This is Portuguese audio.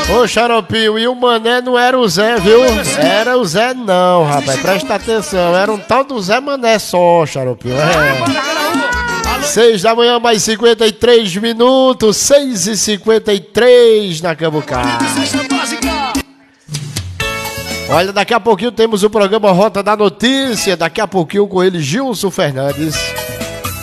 Ô, Xaropinho, e o mané não era o Zé, viu? Era o Zé não, rapaz, presta atenção. Era um tal do Zé Mané só, Xaropinho. 6 da manhã, mais 53 minutos, 6h53 na Cambucá. Olha, daqui a pouquinho temos o programa Rota da Notícia. Daqui a pouquinho com ele, Gilson Fernandes.